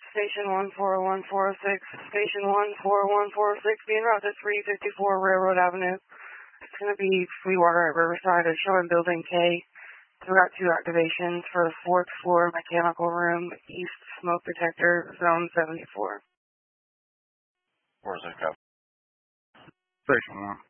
Station 141406, Station 141406, being routed 354 Railroad Avenue. It's going to be Sweetwater at Riverside. It's showing Building K. We got 2 activations for the 4th floor mechanical room, east smoke detector, zone 74. Where's that go? Station 1.